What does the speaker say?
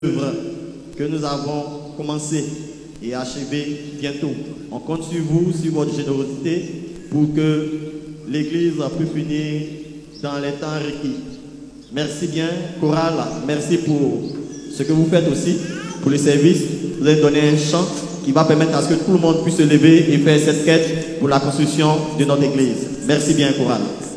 œuvre que nous avons commencé et achevé bientôt. On compte sur vous, sur votre générosité, pour que l'Église puisse finir dans les temps requis. Merci bien, chorale. Merci pour ce que vous faites aussi, pour le service. Vous avez donné un chant qui va permettre à ce que tout le monde puisse se lever et faire cette quête pour la construction de notre Église. Merci bien, chorale.